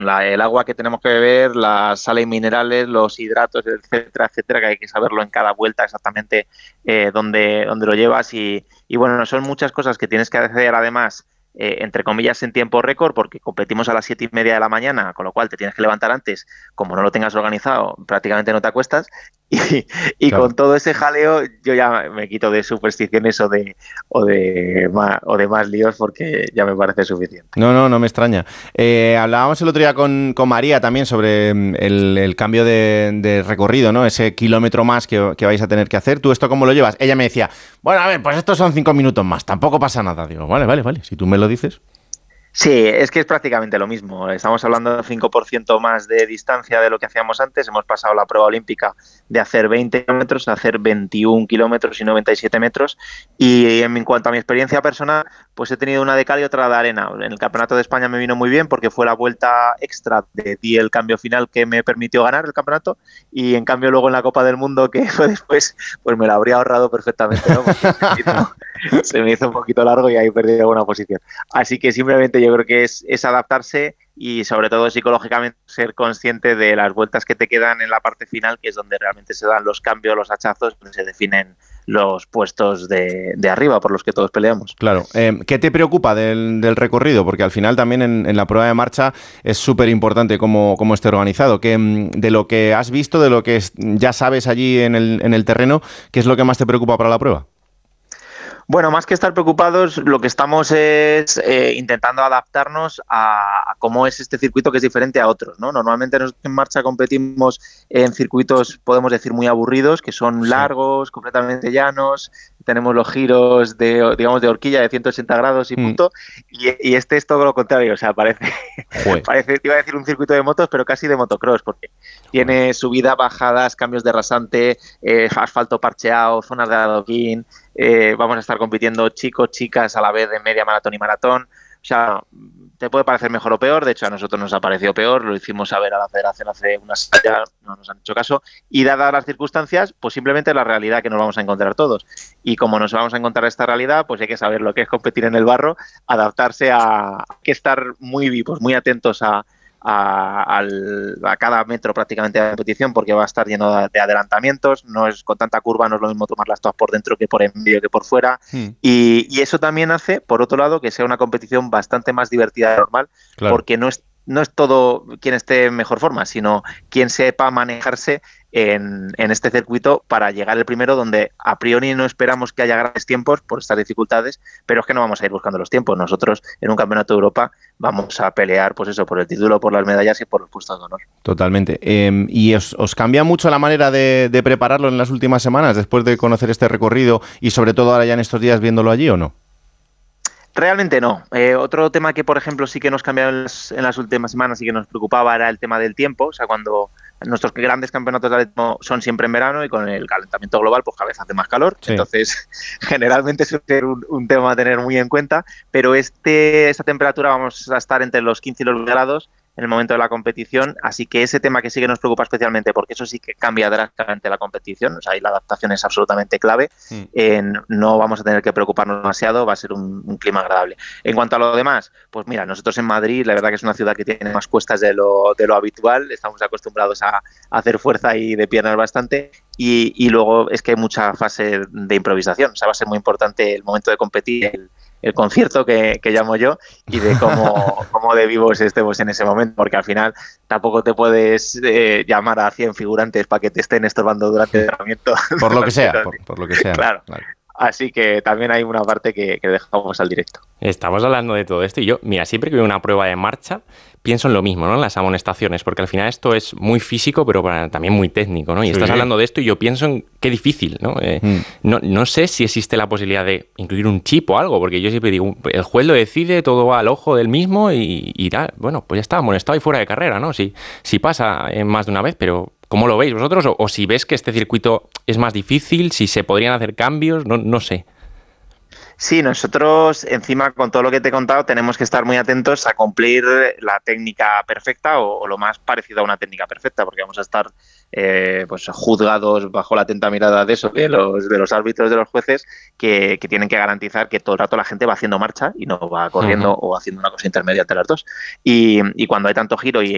el agua que tenemos que beber, las sales minerales, los hidratos, etcétera, etcétera, que hay que saberlo en cada vuelta exactamente dónde lo llevas y bueno, son muchas cosas que tienes que hacer además, entre comillas, en tiempo récord, porque competimos a las 7:30 de la mañana, con lo cual te tienes que levantar antes, como no lo tengas organizado, prácticamente no te acuestas, y Claro. con todo ese jaleo yo ya me quito de supersticiones o de más líos porque ya me parece suficiente. No, no, no me extraña. Hablábamos el otro día con María también sobre el cambio de recorrido, ¿no? Ese kilómetro más que vais a tener que hacer. ¿Tú esto cómo lo llevas? Ella me decía, bueno, a ver, pues estos son 5 minutos más, tampoco pasa nada. Digo, vale, vale, vale, si tú me lo dices. Sí, es que es prácticamente lo mismo. Estamos hablando de 5% más de distancia de lo que hacíamos antes. Hemos pasado la prueba olímpica de hacer 20 kilómetros a hacer 21 kilómetros y 97 metros. Y en cuanto a mi experiencia personal, pues he tenido una de cal y otra de arena. En el Campeonato de España me vino muy bien porque fue la vuelta extra de di el cambio final que me permitió ganar el campeonato. Y en cambio luego en la Copa del Mundo que fue después, pues me la habría ahorrado perfectamente, ¿no? Porque se me hizo un poquito largo y ahí perdí alguna posición. Así que simplemente yo creo que es adaptarse y sobre todo psicológicamente ser consciente de las vueltas que te quedan en la parte final, que es donde realmente se dan los cambios, los hachazos, donde se definen los puestos de arriba por los que todos peleamos. Claro. ¿Qué te preocupa del recorrido? Porque al final también en la prueba de marcha es súper importante cómo esté organizado. De lo que has visto, de lo que ya sabes allí en el terreno, ¿qué es lo que más te preocupa para la prueba? Bueno, más que estar preocupados, lo que estamos es intentando adaptarnos a cómo es este circuito que es diferente a otros, ¿no? Normalmente nosotros en marcha competimos en circuitos, podemos decir, muy aburridos, que son Sí. largos, completamente llanos, tenemos los giros digamos, de horquilla de 180 grados y Mm. punto, y este es todo lo contrario, o sea, Joder. parece, te iba a decir un circuito de motos, pero casi de motocross, porque Joder. tiene subida, bajadas, cambios de rasante, asfalto parcheado, zonas de adoquín. Vamos a estar compitiendo chicos, chicas a la vez de media maratón y maratón. O sea, te puede parecer mejor o peor. De hecho, a nosotros nos ha parecido peor. Lo hicimos saber a la federación hace unas ya, no nos han hecho caso. Y dadas las circunstancias, pues simplemente la realidad que nos vamos a encontrar todos. Y como nos vamos a encontrar esta realidad, pues hay que saber lo que es competir en el barro, adaptarse a que estar muy vivos, muy atentos a cada metro prácticamente de la competición, porque va a estar lleno de adelantamientos, no es con tanta curva, no es lo mismo tomarlas todas por dentro que por en medio que por fuera, Mm. y eso también hace, por otro lado, que sea una competición bastante más divertida de normal, Claro. porque no es todo quien esté en mejor forma, sino quien sepa manejarse en este circuito para llegar el primero, donde a priori no esperamos que haya grandes tiempos por estas dificultades, pero es que no vamos a ir buscando los tiempos. Nosotros en un campeonato de Europa vamos a pelear, pues eso, por el título, por las medallas y por los puestos de honor. Totalmente. ¿Y os cambia mucho la manera de prepararlo en las últimas semanas, después de conocer este recorrido y sobre todo ahora ya en estos días viéndolo allí o no? Realmente no. Otro tema que, por ejemplo, sí que nos cambió en las últimas semanas y que nos preocupaba era el tema del tiempo. O sea, cuando nuestros grandes campeonatos de atletismo son siempre en verano y con el calentamiento global, pues cada vez hace más calor. Sí. Entonces, generalmente suele ser un tema a tener muy en cuenta. Pero esta temperatura vamos a estar entre los 15 y los 20 grados en el momento de la competición, así que ese tema que sí que nos preocupa especialmente, porque eso sí que cambia drásticamente la competición, o sea, ahí la adaptación es absolutamente clave, no vamos a tener que preocuparnos demasiado, va a ser un clima agradable. En cuanto a lo demás, pues mira, nosotros en Madrid, la verdad que es una ciudad que tiene más cuestas de lo habitual, estamos acostumbrados a hacer fuerza y de piernas bastante, y luego es que hay mucha fase de improvisación, o sea, va a ser muy importante el momento de competir, el concierto que llamo yo y de cómo de vivos estemos en ese momento, porque al final tampoco te puedes llamar a 100 figurantes para que te estén estorbando durante el entrenamiento. Por lo que sea, por lo que sea. Claro. Así que también hay una parte que dejamos al directo. Estamos hablando de todo esto y yo, mira, siempre que veo una prueba de marcha, pienso en lo mismo, ¿no? En las amonestaciones, porque al final esto es muy físico, pero también muy técnico, ¿no? Y estás hablando de esto y yo pienso en qué difícil, ¿no? No sé si existe la posibilidad de incluir un chip o algo, porque yo siempre digo, el juez lo decide, todo va al ojo del mismo y tal. Bueno, pues ya está, amonestado y fuera de carrera, ¿no? Si pasa más de una vez, pero ¿cómo lo veis vosotros? O si ves que este circuito es más difícil, si se podrían hacer cambios, no sé. Sí, nosotros encima con todo lo que te he contado tenemos que estar muy atentos a cumplir la técnica perfecta o lo más parecido a una técnica perfecta, porque vamos a estar pues juzgados bajo la atenta mirada de eso, de los árbitros, de los jueces, que tienen que garantizar que todo el rato la gente va haciendo marcha y no va corriendo o haciendo una cosa intermedia entre las dos. Y cuando hay tanto giro y